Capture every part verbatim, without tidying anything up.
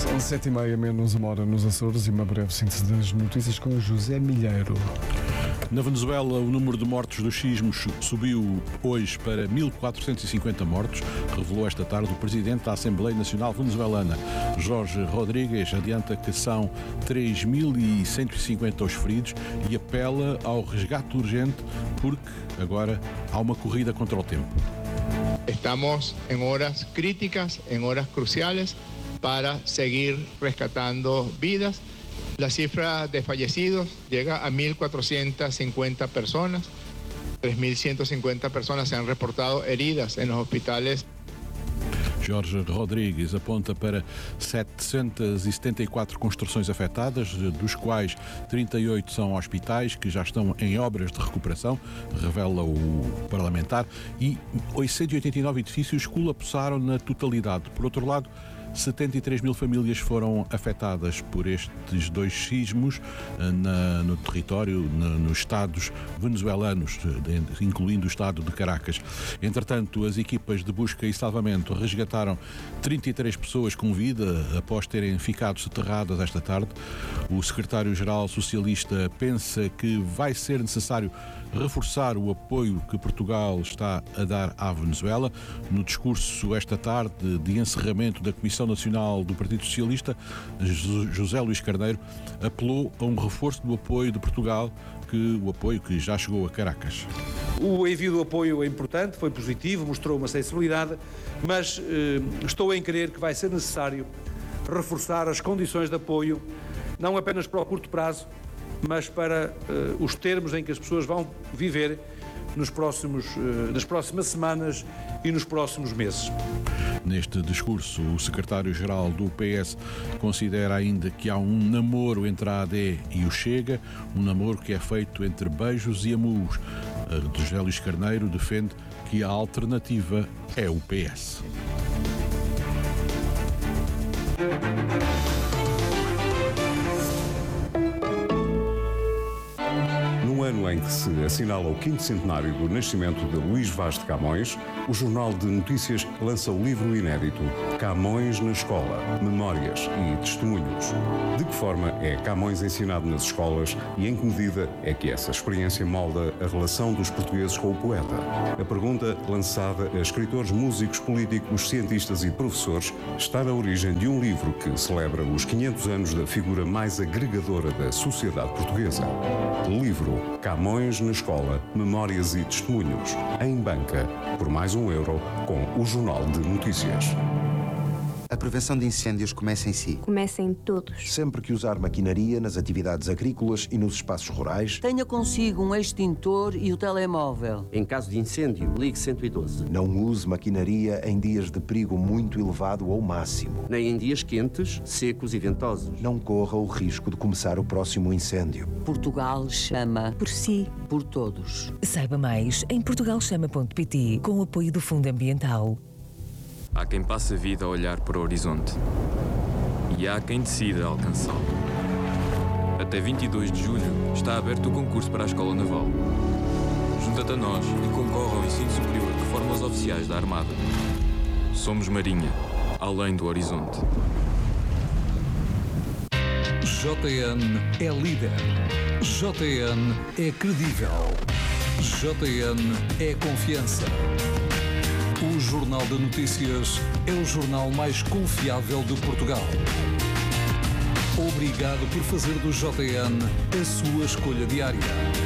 São sete e meia, menos uma hora nos Açores, e uma breve síntese das notícias com o José Milheiro. Na Venezuela, o número de mortos dos sismos subiu hoje para mil quatrocentos e cinquenta mortos, revelou esta tarde o presidente da Assembleia Nacional Venezuelana. Jorge Rodrigues adianta que são três mil cento e cinquenta os feridos e apela ao resgate urgente porque agora há uma corrida contra o tempo. Estamos en horas críticas, en horas cruciales para seguir rescatando vidas. La cifra de fallecidos llega a mil cuatrocientas cincuenta personas. tres mil ciento cincuenta personas se han reportado heridas en los hospitales. Jorge Rodrigues aponta para setecentas e setenta e quatro construções afetadas, dos quais trinta e oito são hospitais que já estão em obras de recuperação, revela o parlamentar, e oitocentos e oitenta e nove edifícios colapsaram na totalidade. Por outro lado, setenta e três mil famílias foram afetadas por estes dois sismos na, no território, na, nos estados venezuelanos, incluindo o estado de Caracas. Entretanto, as equipas de busca e salvamento resgataram trinta e três pessoas com vida após terem ficado soterradas esta tarde. O secretário-geral socialista pensa que vai ser necessário reforçar o apoio que Portugal está a dar à Venezuela. No discurso esta tarde de encerramento da Comissão Nacional do Partido Socialista, José Luís Carneiro apelou a um reforço do apoio de Portugal, que o apoio que já chegou a Caracas. O envio do apoio é importante, foi positivo, mostrou uma sensibilidade, mas eh, estou em crer que vai ser necessário reforçar as condições de apoio, não apenas para o curto prazo, mas para eh, os termos em que as pessoas vão viver nos próximos, eh, nas próximas semanas e nos próximos meses. Neste discurso, o secretário-geral do P S considera ainda que há um namoro entre a A D e o Chega, um namoro que é feito entre beijos e amurros. José Luís Carneiro defende que a alternativa é o P S. No ano em que se assinala o quinto centenário do nascimento de Luís Vaz de Camões, o Jornal de Notícias lança o livro inédito Camões na Escola, Memórias e Testemunhos. De que forma é Camões ensinado nas escolas e em que medida é que essa experiência molda a relação dos portugueses com o poeta? A pergunta, lançada a escritores, músicos, políticos, cientistas e professores, está na origem de um livro que celebra os quinhentos anos da figura mais agregadora da sociedade portuguesa. Livro Camões na Escola, Memórias e Testemunhos, em banca, por mais um euro, com o Jornal de Notícias. A prevenção de incêndios começa em si. Começa em todos. Sempre que usar maquinaria nas atividades agrícolas e nos espaços rurais, tenha consigo um extintor e o telemóvel. Em caso de incêndio, ligue cento e doze. Não use maquinaria em dias de perigo muito elevado ou máximo. Nem em dias quentes, secos e ventosos. Não corra o risco de começar o próximo incêndio. Portugal chama por si, por todos. Saiba mais em portugal chama ponto pt, com o apoio do Fundo Ambiental. Há quem passe a vida a olhar para o horizonte e há quem decida alcançá-lo. Até vinte e dois de julho está aberto o concurso para a Escola Naval. Junta-te a nós e concorre ao ensino superior de forma aos oficiais da Armada. Somos Marinha, além do horizonte. J N é líder. J N é credível. J N é confiança. O Jornal de Notícias é o jornal mais confiável de Portugal. Obrigado por fazer do J N a sua escolha diária.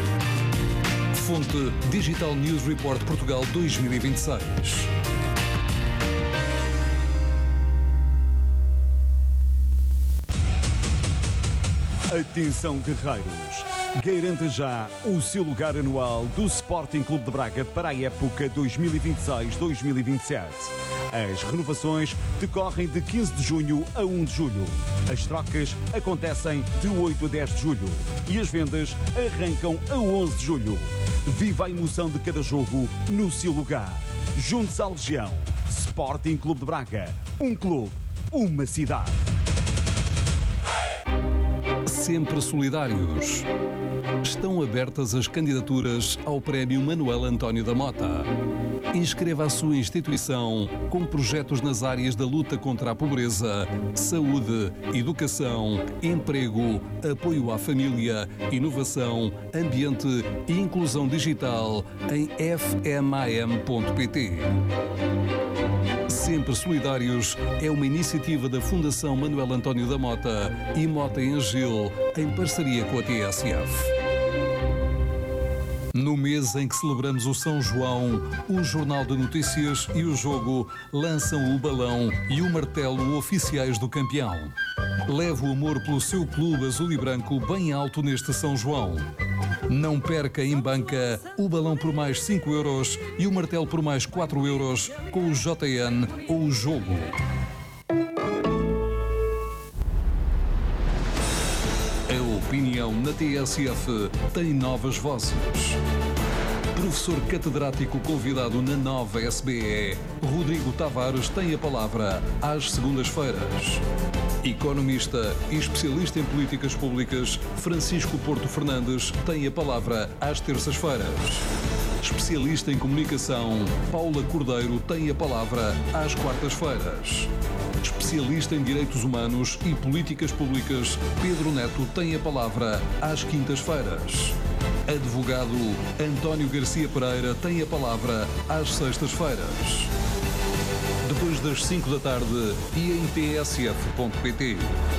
Fonte Digital News Report Portugal dois mil e vinte e seis. Atenção, guerreiros! Garanta já o seu lugar anual do Sporting Clube de Braga para a época dois mil e vinte e seis dois mil e vinte e sete. As renovações decorrem de quinze de junho a um de julho. As trocas acontecem de oito a dez de julho e as vendas arrancam a onze de julho. Viva a emoção de cada jogo no seu lugar. Junte-se à Legião. Sporting Clube de Braga. Um clube, uma cidade. Sempre solidários. Estão abertas as candidaturas ao Prémio Manuel António da Mota. Inscreva a sua instituição com projetos nas áreas da luta contra a pobreza, saúde, educação, emprego, apoio à família, inovação, ambiente e inclusão digital em f m a m ponto p t. Sempre Solidários é uma iniciativa da Fundação Manuel António da Mota e Mota em Gil, em parceria com a T S F. No mês em que celebramos o São João, o Jornal de Notícias e o Jogo lançam o balão e o martelo oficiais do campeão. Leve o amor pelo seu clube azul e branco bem alto neste São João. Não perca em banca o balão por mais cinco euros e o martelo por mais quatro euros com o J N ou o Jogo. A opinião na T S F tem novas vozes. Professor catedrático convidado na nova S B E, Rodrigo Tavares tem a palavra às segundas-feiras. Economista e especialista em políticas públicas, Francisco Porto Fernandes tem a palavra às terças-feiras. Especialista em comunicação, Paula Cordeiro tem a palavra às quartas-feiras. Especialista em direitos humanos e políticas públicas, Pedro Neto tem a palavra às quintas-feiras. Advogado António Garcia Pereira tem a palavra às sextas-feiras. Depois das cinco da tarde e em t s f ponto p t.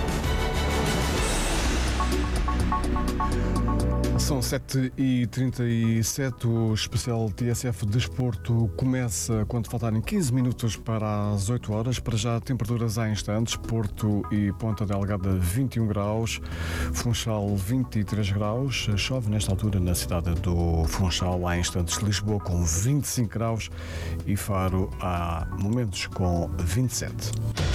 São sete e trinta e sete, o especial T S F Desporto começa quando faltarem quinze minutos para as oito horas. Para já, temperaturas há instantes: Porto e Ponta Delgada vinte e um graus, Funchal vinte e três graus, chove nesta altura na cidade do Funchal, há instantes Lisboa com vinte e cinco graus e Faro há momentos com vinte e sete.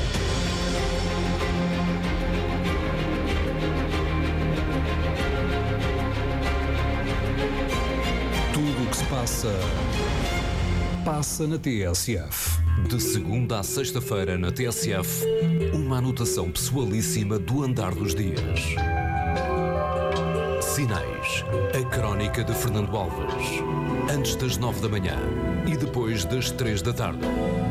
Passa. Passa na T S F. De segunda à sexta-feira na T S F, uma anotação pessoalíssima do andar dos dias. Sinais. A crónica de Fernando Alves. Antes das nove da manhã e depois das três da tarde.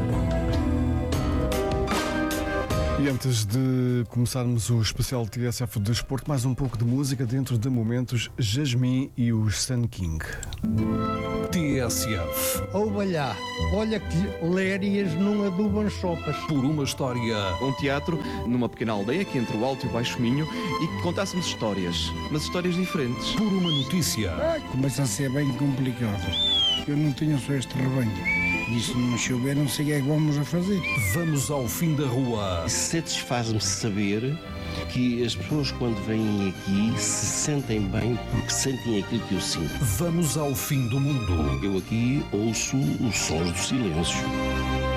E antes de começarmos o especial T S F Desporto, mais um pouco de música dentro de momentos Jasmine e os Sun King. T S F. Ouvalhá, olha que lérias não adubam sopas. Por uma história. Um teatro numa pequena aldeia aqui entre o Alto e o Baixo Minho e que contássemos histórias, mas histórias diferentes. Por uma notícia. Ai, começa a ser bem complicado. Eu não tenho só este rebanho. E se não chover, não sei o que é que vamos a fazer. Vamos ao fim da rua. Satisfaz-me saber que as pessoas, quando vêm aqui, se sentem bem porque sentem aquilo que eu sinto. Vamos ao fim do mundo. Eu aqui ouço os sons do silêncio.